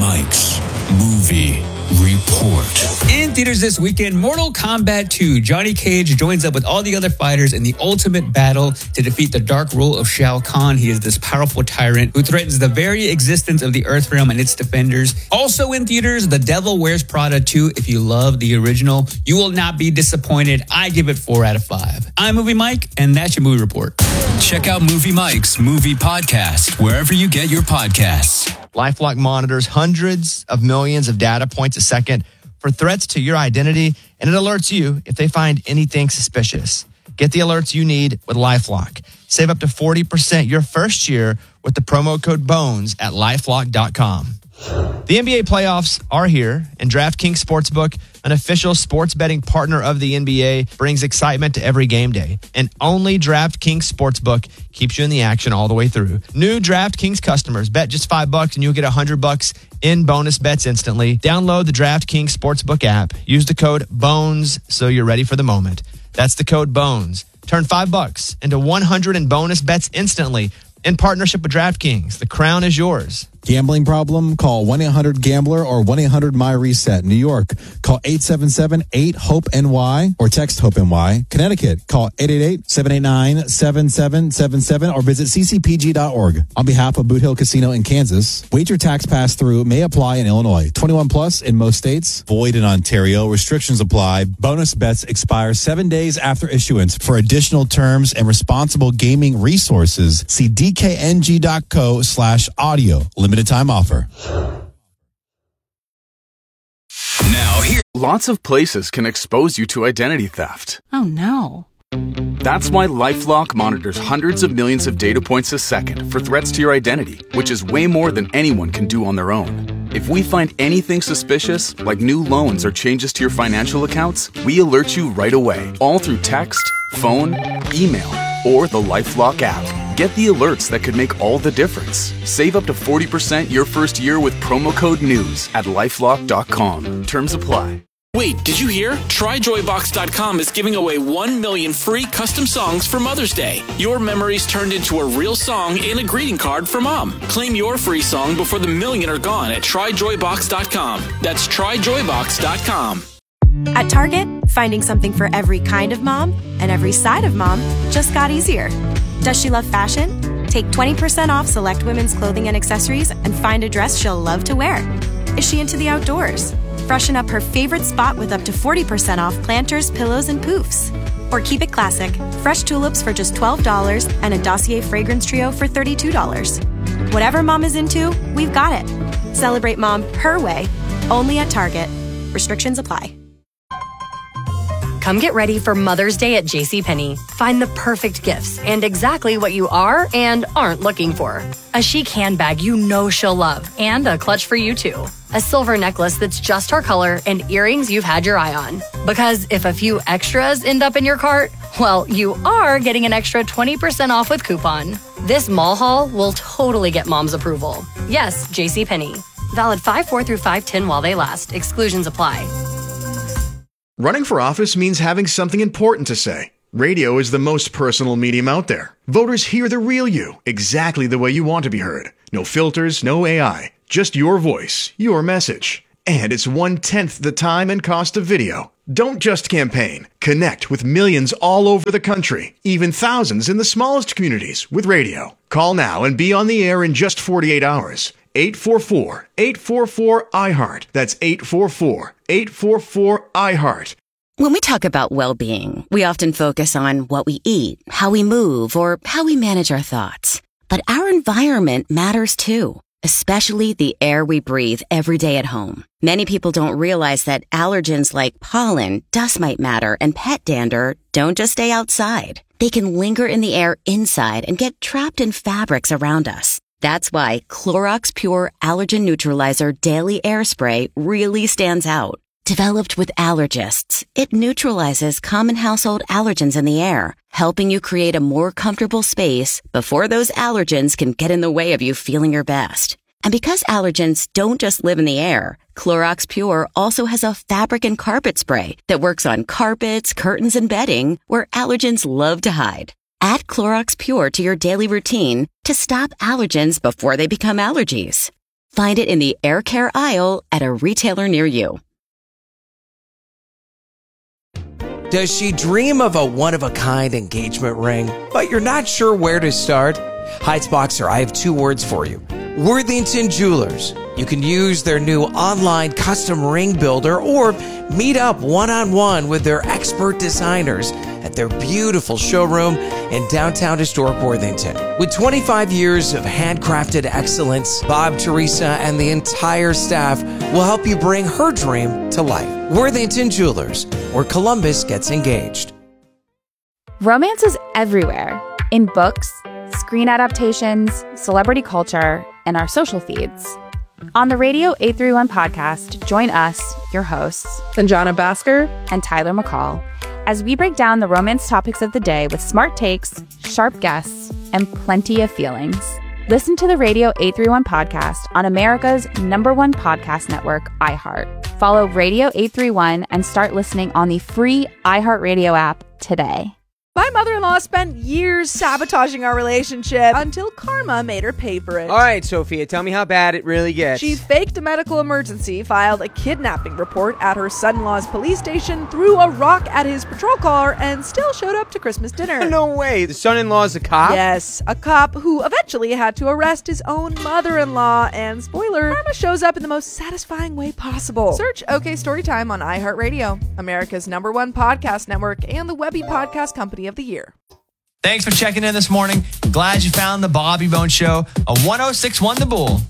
Mike's Movie Report. In theaters this weekend, Mortal Kombat 2. Johnny Cage joins up with all the other fighters in the ultimate battle to defeat the dark rule of Shao Kahn. He is this powerful tyrant who threatens the very existence of the Earth Realm and its defenders. Also in theaters, The Devil Wears Prada 2. If you love the original, you will not be disappointed. I give it 4 out of 5. I'm Movie Mike, and that's your movie report. Check out Movie Mike's Movie Podcast wherever you get your podcasts. LifeLock monitors hundreds of millions of data points a second for threats to your identity, and it alerts you if they find anything suspicious. Get the alerts you need with LifeLock. Save up to 40% your first year with the promo code BONES at LifeLock.com. The NBA playoffs are here, and DraftKings Sportsbook, an official sports betting partner of the NBA, brings excitement to every game day. And only DraftKings Sportsbook keeps you in the action all the way through. New DraftKings customers bet just $5 and you'll get $100 in bonus bets instantly. Download the DraftKings Sportsbook app. Use the code BONES so you're ready for the moment. That's the code BONES. Turn $5 into $100 in bonus bets instantly. In partnership with DraftKings, the crown is yours. Gambling problem? Call 1-800-GAMBLER or 1-800-MY-RESET. New York, call 877-8-HOPE-NY or text HOPE-NY. Connecticut, call 888-789-7777 or visit ccpg.org. On behalf of Boot Hill Casino in Kansas, wager tax pass-through may apply in Illinois. 21 plus in most states. Void in Ontario. Restrictions apply. Bonus bets expire 7 days after issuance. For additional terms and responsible gaming resources, see dkng.co/audio. Limited time offer. Now here. Lots of places can expose you to identity theft. Oh no. That's why LifeLock monitors hundreds of millions of data points a second for threats to your identity, which is way more than anyone can do on their own. If we find anything suspicious, like new loans or changes to your financial accounts, we alert you right away, all through text, phone, email, or the LifeLock app. Get the alerts that could make all the difference. Save up to 40% your first year with promo code NEWS at LifeLock.com. Terms apply. Wait, did you hear? TryJoyBox.com is giving away 1 million free custom songs for Mother's Day. Your memories turned into a real song and a greeting card for Mom. Claim your free song before the million are gone at TryJoyBox.com. That's TryJoyBox.com. At Target, finding something for every kind of mom and every side of mom just got easier. Does she love fashion? Take 20% off select women's clothing and accessories and find a dress she'll love to wear. Is she into the outdoors? Freshen up her favorite spot with up to 40% off planters, pillows, and poofs. Or keep it classic. Fresh tulips for just $12 and a Dossier fragrance trio for $32. Whatever mom is into, we've got it. Celebrate mom her way, only at Target. Restrictions apply. Come get ready for Mother's Day at JCPenney. Find the perfect gifts and exactly what you are and aren't looking for. A chic handbag you know she'll love and a clutch for you too. A silver necklace that's just her color and earrings you've had your eye on. Because if a few extras end up in your cart, well, you are getting an extra 20% off with coupon. This mall haul will totally get mom's approval. Yes, JCPenney. Valid 5/4 through 5/10 while they last. Exclusions apply. Running for office means having something important to say. Radio is the most personal medium out there. Voters hear the real you, exactly the way you want to be heard. No filters, no AI, just your voice, your message. And it's 1/10 the time and cost of video. Don't just campaign. Connect with millions all over the country, even thousands in the smallest communities with radio. Call now and be on the air in just 48 hours. 844-844-iHeart. That's 844-844-iHeart. When we talk about well-being, we often focus on what we eat, how we move, or how we manage our thoughts. But our environment matters too, especially the air we breathe every day at home. Many people don't realize that allergens like pollen, dust mite matter, and pet dander don't just stay outside. They can linger in the air inside and get trapped in fabrics around us. That's why Clorox Pure Allergen Neutralizer Daily Air Spray really stands out. Developed with allergists, it neutralizes common household allergens in the air, helping you create a more comfortable space before those allergens can get in the way of you feeling your best. And because allergens don't just live in the air, Clorox Pure also has a fabric and carpet spray that works on carpets, curtains, and bedding where allergens love to hide. Add Clorox Pure to your daily routine to stop allergens before they become allergies. Find it in the air care aisle at a retailer near you. Does she dream of a one-of-a-kind engagement ring, but you're not sure where to start? Heights Boxer, I have 2 words for you. Worthington Jewelers. You can use their new online custom ring builder or meet up one-on-one with their expert designers at their beautiful showroom in downtown historic Worthington. With 25 years of handcrafted excellence, Bob, Teresa, and the entire staff will help you bring her dream to life. Worthington Jewelers, where Columbus gets engaged. Romance is everywhere. In books, screen adaptations, celebrity culture, and our social feeds. On the Radio 831 podcast, join us, your hosts, Sanjana Bhaskar and Tyler McCall, as we break down the romance topics of the day with smart takes, sharp guests, and plenty of feelings. Listen to the Radio 831 podcast on America's #1 podcast network, iHeart. Follow Radio 831 and start listening on the free iHeartRadio app today. My mother-in-law spent years sabotaging our relationship until karma made her pay for it. All right, Sophia, tell me how bad it really gets. She faked a medical emergency, filed a kidnapping report at her son-in-law's police station, threw a rock at his patrol car, and still showed up to Christmas dinner. No way. The son-in-law's a cop? Yes, a cop who eventually had to arrest his own mother-in-law. And spoiler, karma shows up in the most satisfying way possible. Search OK Storytime on iHeartRadio, America's #1 podcast network, and the Webby Podcast Company of the Year. Thanks for checking in this morning. Glad you found the Bobby Bone Show, a 106.1 The Bull.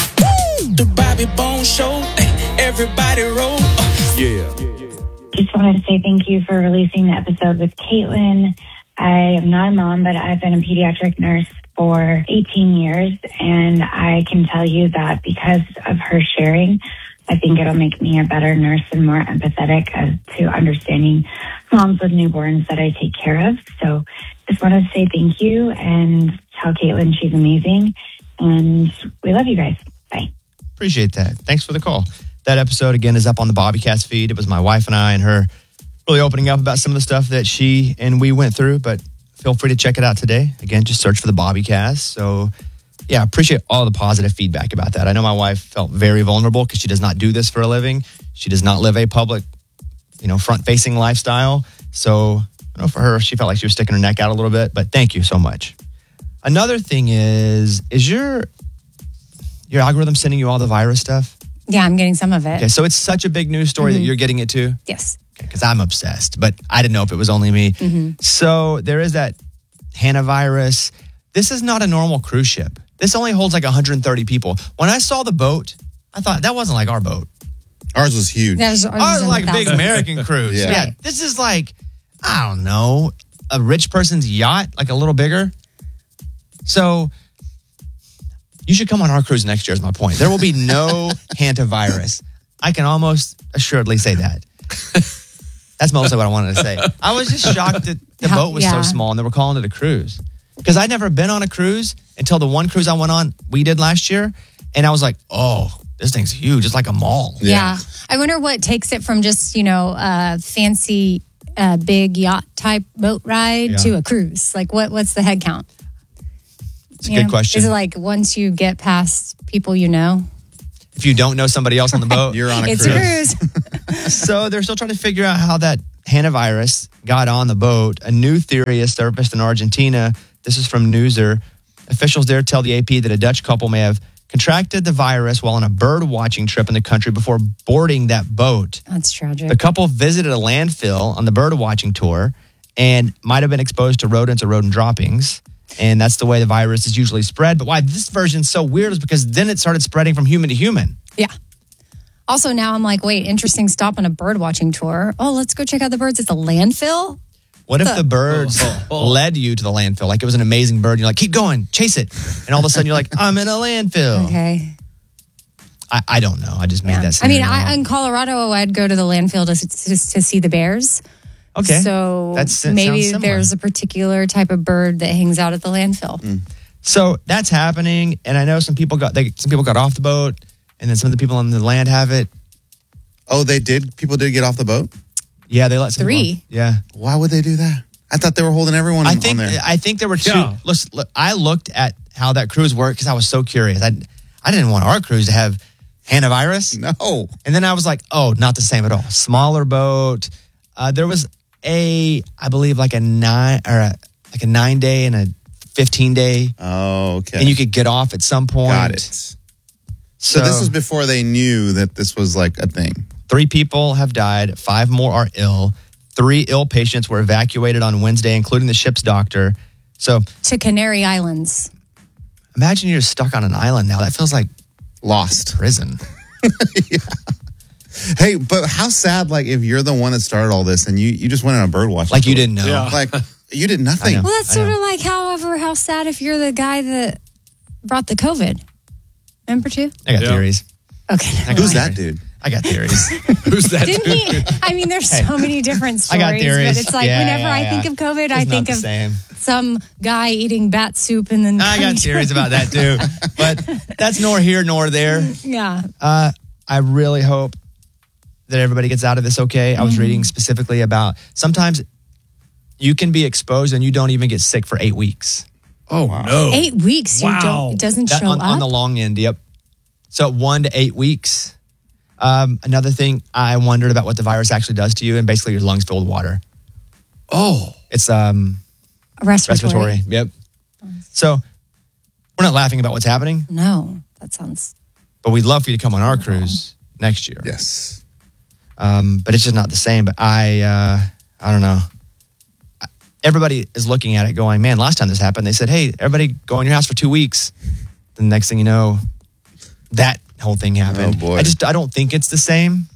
The Bobby Bone Show, everybody roll. Yeah. Just wanted to say thank you for releasing the episode with Caitlin. I am not a mom, but I've been a pediatric nurse for 18 years, and I can tell you that because of her sharing, I think it'll make me a better nurse and more empathetic as to understanding moms with newborns that I take care of. So just wanted to say thank you and tell Caitlin she's amazing. And we love you guys. Bye. Appreciate that. Thanks for the call. That episode, again, is up on the Bobbycast feed. It was my wife and I and her really opening up about some of the stuff that she and we went through. But feel free to check it out today. Again, just search for the Bobbycast. So yeah, I appreciate all the positive feedback about that. I know my wife felt very vulnerable because she does not do this for a living. She does not live a public, front-facing lifestyle. So, for her, she felt like she was sticking her neck out a little bit. But thank you so much. Another thing is your algorithm sending you all the virus stuff? Yeah, I'm getting some of it. Okay, so it's such a big news story that you're getting it too? Yes. Because I'm obsessed, but I didn't know if it was only me. So there is that hantavirus. This is not a normal cruise ship. This only holds like 130 people. When I saw the boat, I thought that wasn't like our boat. Ours was huge. Ours was like a big American cruise. Yeah. This is like, I don't know, a rich person's yacht, like a little bigger. So you should come on our cruise next year is my point. There will be no hantavirus. I can almost assuredly say that. That's mostly what I wanted to say. I was just shocked that the boat was so small and they were calling it a cruise. Because I'd never been on a cruise until the one cruise I went on, we did last year. And I was like, oh, this thing's huge. It's like a mall. Yeah. I wonder what takes it from just, a fancy, big yacht type boat ride to a cruise. Like what's the head count? It's a good question. Is it like once you get past people you know? If you don't know somebody else on the boat, you're on a cruise. It's a cruise. So they're still trying to figure out how that hantavirus got on the boat. A new theory has surfaced in Argentina. This is from Newser. Officials there tell the AP that a Dutch couple may have contracted the virus while on a bird watching trip in the country before boarding that boat. That's tragic. The couple visited a landfill on the bird watching tour and might have been exposed to rodents or rodent droppings. And that's the way the virus is usually spread. But why this version's so weird is because then it started spreading from human to human. Yeah. Also, now I'm like, wait, interesting stop on a bird watching tour. Oh, let's go check out the birds at the landfill. What if the birds led you to the landfill? Like it was an amazing bird. And you're like, keep going, chase it. And all of a sudden you're like, I'm in a landfill. Okay. I don't know. I just made that I mean, scenario. in Colorado, I'd go to the landfill to see the bears. Okay. So That maybe sounds similar. there's a particular type of bird that hangs out at the landfill. So that's happening. And I know some people got off the boat and then some of the people on the land have it. Oh, they did? People did get off the boat? Yeah, they let some 3. people off. Yeah. Why would they do that? I thought they were holding everyone on there. I think there were 2. Look, I looked at how that cruise worked because I was so curious. I didn't want our cruise to have hantavirus. No. And then I was like, oh, not the same at all. Smaller boat. There was I believe like a 9-day and a 15-day. Oh, okay. And you could get off at some point. Got it. So this was before they knew that this was like a thing. 3 people have died. 5 more are ill. 3 ill patients were evacuated on Wednesday, including the ship's doctor. So To Canary Islands. imagine you're stuck on an island now. That feels like lost prison. Hey, but how sad, like, if you're the one that started all this and you just went on a bird watch. Like you didn't know. Yeah. Like, you did nothing. Well, that's sort of like, how sad if you're the guy that brought the COVID. Remember too? I got theories. Okay. Who's that dude? I got theories. Who's that Didn't he? I mean, there's so many different I stories. got theories. But it's like whenever I think of COVID, I think of same. some guy eating bat soup and then. I got theories about that too. But that's nor here nor there. Yeah. I really hope that everybody gets out of this okay. I was reading specifically about sometimes you can be exposed and you don't even get sick for 8 weeks. Oh, no. 8 weeks. You don't. It doesn't show up. On the long end, yep. So 1 to 8 weeks. Another thing, I wondered about what the virus actually does to you, and basically your lungs fill with water. Oh. It's respiratory. Yep. So we're not laughing about what's happening, No, that sounds. but we'd love for you to come on our cruise next year. Yes. But it's just not the same. But I don't know. Everybody is looking at it going, man, last time this happened, they said, hey, everybody go in your house for 2 weeks. The next thing you know, that whole thing happened. Oh, boy. I don't think it's the same.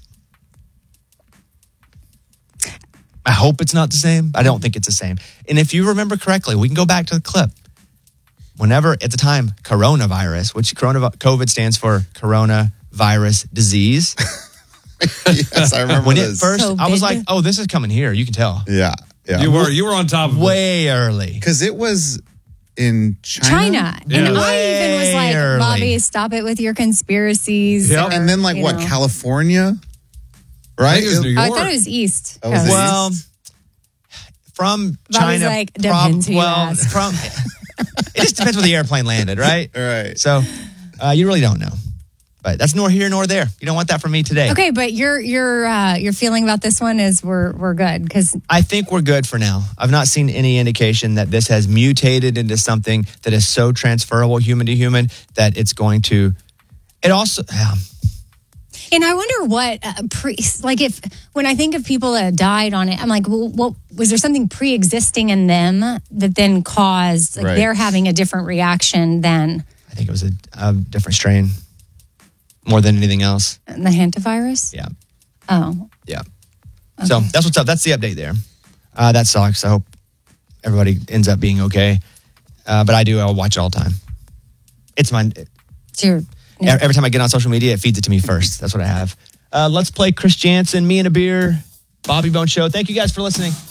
I hope it's not the same. I don't think it's the same. And if you remember correctly, we can go back to the clip. Whenever, at the time, coronavirus, which COVID stands for coronavirus disease. Yes, I remember when this. it first, I was like, oh, this is coming here. You can tell. Yeah. Yeah. You were on top of it. Way early. Because it was in China. And I even was like, Bobby, stop it with your conspiracies. Yep. And then, like, you what, know. California? Right? I thought it was East. Oh, was it Well, from Bobby's China. like, depends who you ask. It just depends where the airplane landed, right? Right. So you really don't know. But that's nor here nor there. You don't want that from me today. Okay, but your feeling about this one is we're good because I think we're good for now. I've not seen any indication that this has mutated into something that is so transferable human to human that it's going to. It also. And I wonder what if when I think of people that died on it, I'm like, well, what was there something pre-existing in them that then caused Right. they're having a different reaction than I think it was a different strain more than anything else. the hantavirus? Yeah. Oh, Yeah. So that's what's up. That's the update there. That sucks. I hope everybody ends up being okay. But I'll watch it all the time. It's mine. Every time I get on social media, it feeds it to me first. That's what I have. Let's play Chris Jansen, Me and a Beer, Bobby Bone Show. Thank you guys for listening.